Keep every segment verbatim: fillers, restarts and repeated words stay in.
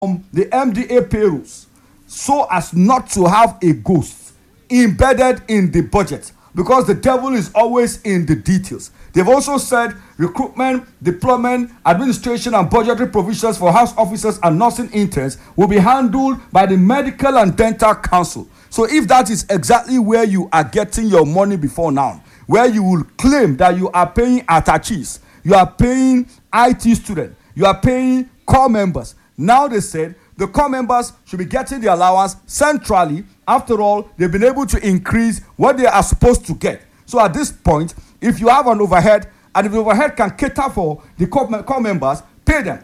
from the M D A payrolls so as not to have a ghost embedded in the budget, because the devil is always in the details. They've also said recruitment, deployment, administration, and budgetary provisions for house officers and nursing interns will be handled by the Medical and Dental Council. So if that is exactly where you are getting your money before now, where you will claim that you are paying attaches, you are paying I T students, you are paying core members. Now they said the core members should be getting the allowance centrally. After all, they've been able to increase what they are supposed to get. So at this point, if you have an overhead, and if the overhead can cater for the core, core members, pay them.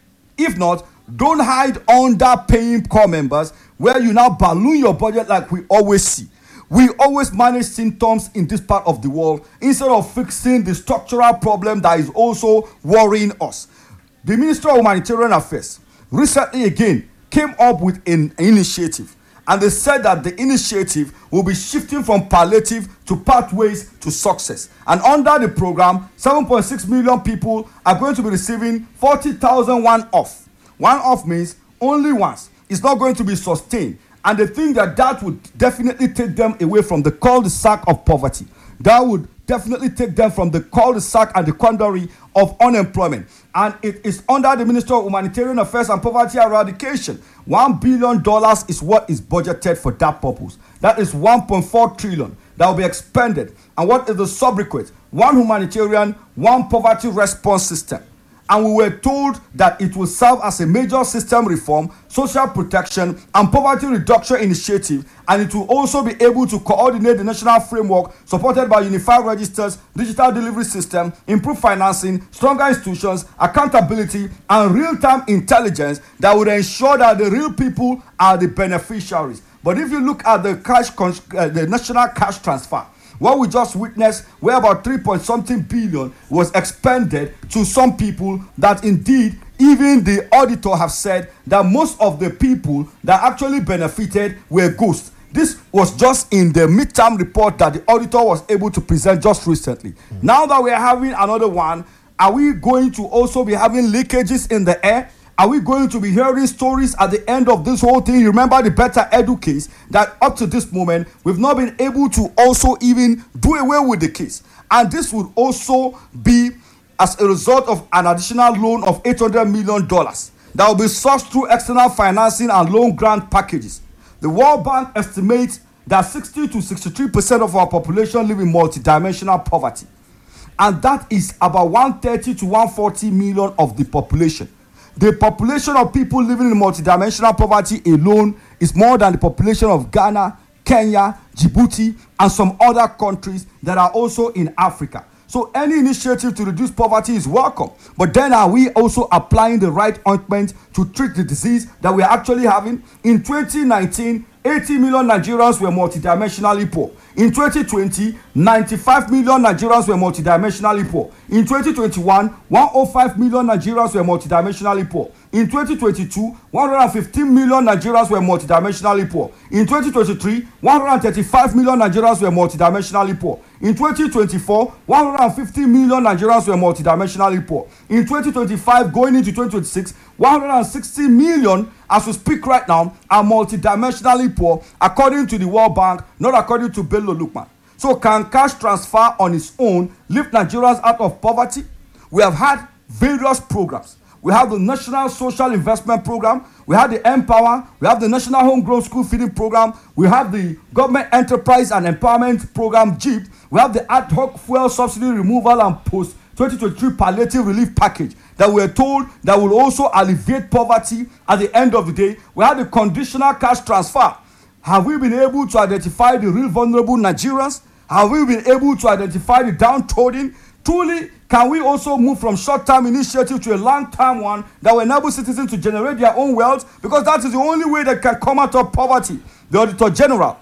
If not, don't hide under paying core members, where you now balloon your budget like we always see. We always manage symptoms in this part of the world instead of fixing the structural problem that is also worrying us. The Ministry of Humanitarian Affairs recently again came up with an initiative, and they said that the initiative will be shifting from palliative to pathways to success. And under the program, seven point six million people are going to be receiving forty thousand one-off. One-off means only once. It's not going to be sustained. And they think that that would definitely take them away from the cul-de-sac of poverty. That would definitely take them from the cul-de-sac and the quandary of unemployment. And it is under the Ministry of Humanitarian Affairs and Poverty Eradication. One billion dollars is what is budgeted for that purpose. That is one point four trillion dollars that will be expended. And what is the subrequisite? One humanitarian, one poverty response system. And we were told that it will serve as a major system reform, social protection, and poverty reduction initiative, and it will also be able to coordinate the national framework supported by unified registers, digital delivery system, improved financing, stronger institutions, accountability, and real-time intelligence that would ensure that the real people are the beneficiaries. But if you look at the cash, uh, the national cash transfer, what we just witnessed, where about three point something billion was expended to some people, that indeed even the auditor have said that most of the people that actually benefited were ghosts. This was just in the midterm report that the auditor was able to present just recently. Mm. Now that we are having another one, are we going to also be having leakages in the air? Are we going to be hearing stories at the end of this whole thing? You remember the Better Edu case, that up to this moment, we've not been able to also even do away with the case. And this would also be as a result of an additional loan of eight hundred million dollars that will be sourced through external financing and loan grant packages. The World Bank estimates that sixty to sixty-three percent of our population live in multidimensional poverty. And that is about one hundred thirty to one hundred forty million of the population. The population of people living in multidimensional poverty alone is more than the population of Ghana, Kenya, Djibouti, and some other countries that are also in Africa. So any initiative to reduce poverty is welcome. But then are we also applying the right ointment to treat the disease that we are actually having? In twenty nineteen, eighty million Nigerians were multidimensionally poor. In twenty twenty, ninety-five million Nigerians were multidimensionally poor. In twenty twenty-one, one hundred five million Nigerians were multidimensionally poor. In twenty twenty-two, one hundred fifteen million Nigerians were multidimensionally poor. In twenty twenty-three, one hundred thirty-five million Nigerians were multidimensionally poor. In twenty twenty-four, one hundred fifty million Nigerians were multidimensionally poor. In twenty twenty-five, going into twenty twenty-six, one hundred sixty million, as we speak right now, are multidimensionally poor, according to the World Bank, not according to Bello Lukman. So can cash transfer on its own lift Nigerians out of poverty? We have had various programs. We have the National Social Investment Program. We have the Empower. We have the National Homegrown School Feeding Program. We have the Government Enterprise and Empowerment Program, G E P. We have the Ad Hoc Fuel Subsidy Removal and Post twenty twenty-three Palliative Relief Package that we are told that will also alleviate poverty at the end of the day. We have the Conditional Cash Transfer. Have we been able to identify the real vulnerable Nigerians? Have we been able to identify the downtrodden? Truly, can we also move from short-term initiative to a long-term one that will enable citizens to generate their own wealth? Because that is the only way they can come out of poverty. The Auditor General,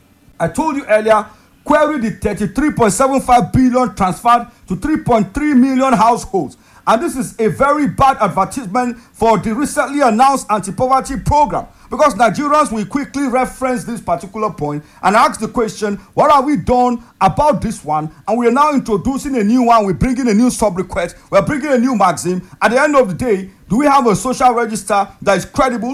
I told you earlier, queried the thirty-three point seven five billion transferred to three point three million households And this is a very bad advertisement for the recently announced anti-poverty program, because Nigerians will quickly reference this particular point and ask the question, what have we done about this one? And we are now introducing a new one. We're bringing a new sub-request. We're bringing a new magazine. At the end of the day, do we have a social register that is credible?